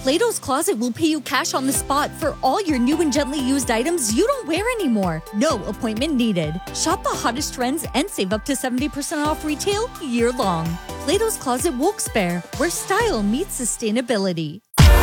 Plato's Closet will pay you cash on the spot for all your new and gently used items you don't wear anymore. No appointment needed. Shop the hottest trends and save up to 70% off retail year-long. Plato's Closet Wilkes-Barre, where style meets sustainability.